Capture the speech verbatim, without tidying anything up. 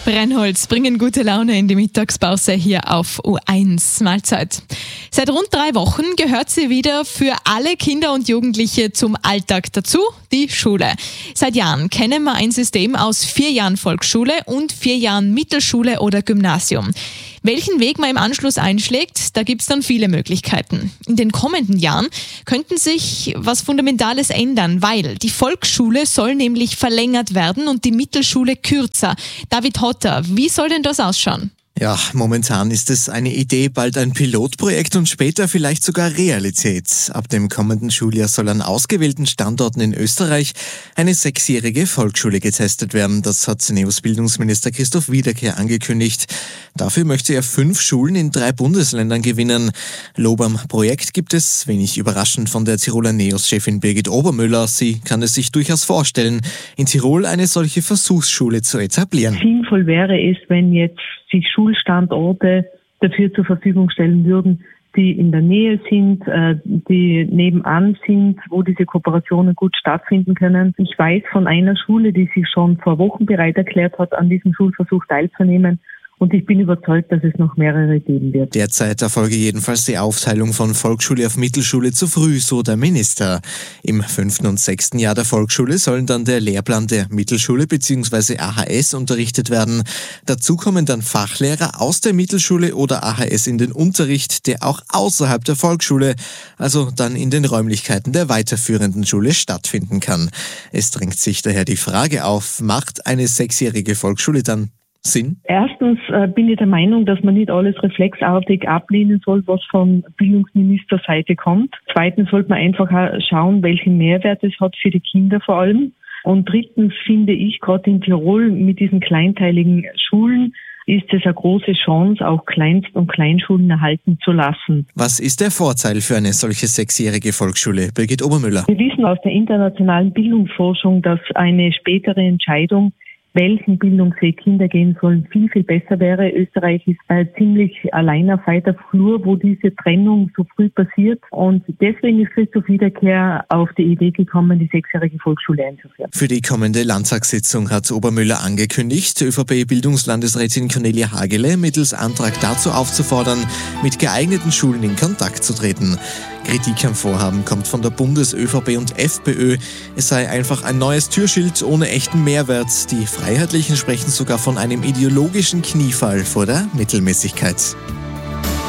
Brennholz bringen gute Laune in die Mittagspause hier auf U eins Mahlzeit. Seit rund drei Wochen gehört sie wieder für alle Kinder und Jugendliche zum Alltag dazu, die Schule. Seit Jahren kennen wir ein System aus vier Jahren Volksschule und vier Jahren Mittelschule oder Gymnasium. Welchen Weg man im Anschluss einschlägt, da gibt es dann viele Möglichkeiten. In den kommenden Jahren könnten sich was Fundamentales ändern, weil die Volksschule soll nämlich verlängert werden und die Mittelschule kürzer. David Hotter, wie soll denn das ausschauen? Ja, momentan ist es eine Idee, bald ein Pilotprojekt und später vielleicht sogar Realität. Ab dem kommenden Schuljahr soll an ausgewählten Standorten in Österreich eine sechsjährige Volksschule getestet werden. Das hat Neos Bildungsminister Christoph Wiederkehr angekündigt. Dafür möchte er fünf Schulen in drei Bundesländern gewinnen. Lob am Projekt gibt es, wenig überraschend, von der Tiroler Neos-Chefin Birgit Obermüller. Sie kann es sich durchaus vorstellen, in Tirol eine solche Versuchsschule zu etablieren. Sinnvoll wäre es, wenn jetzt sich Schulstandorte dafür zur Verfügung stellen würden, die in der Nähe sind, die nebenan sind, wo diese Kooperationen gut stattfinden können. Ich weiß von einer Schule, die sich schon vor Wochen bereit erklärt hat, an diesem Schulversuch teilzunehmen. Und ich bin überzeugt, dass es noch mehrere geben wird. Derzeit erfolge jedenfalls die Aufteilung von Volksschule auf Mittelschule zu früh, so der Minister. Im fünften und sechsten Jahr der Volksschule sollen dann der Lehrplan der Mittelschule bzw. A H S unterrichtet werden. Dazu kommen dann Fachlehrer aus der Mittelschule oder A H S in den Unterricht, der auch außerhalb der Volksschule, also dann in den Räumlichkeiten der weiterführenden Schule stattfinden kann. Es drängt sich daher die Frage auf, macht eine sechsjährige Volksschule dann Sinn? Erstens äh, bin ich der Meinung, dass man nicht alles reflexartig ablehnen soll, was von Bildungsministerseite kommt. Zweitens sollte man einfach auch schauen, welchen Mehrwert es hat für die Kinder vor allem. Und drittens finde ich, gerade in Tirol mit diesen kleinteiligen Schulen ist es eine große Chance, auch Kleinst- und Kleinschulen erhalten zu lassen. Was ist der Vorteil für eine solche sechsjährige Volksschule? Birgit Obermüller. Wir wissen aus der internationalen Bildungsforschung, dass eine spätere Entscheidung, welchen Bildungsweg Kinder gehen sollen, viel, viel besser wäre. Österreich ist äh, ziemlich allein auf weiter Flur, wo diese Trennung so früh passiert. Und deswegen ist Christoph Wiederkehr auf die Idee gekommen, die sechsjährige Volksschule einzuführen. Für die kommende Landtagssitzung hat Obermüller angekündigt, ÖVP-Bildungslandesrätin Cornelia Hagele mittels Antrag dazu aufzufordern, mit geeigneten Schulen in Kontakt zu treten. Kritik am Vorhaben kommt von der Bundes-ÖVP und FPÖ. Es sei einfach ein neues Türschild ohne echten Mehrwert. Die Freiheitlichen sprechen sogar von einem ideologischen Kniefall vor der Mittelmäßigkeit.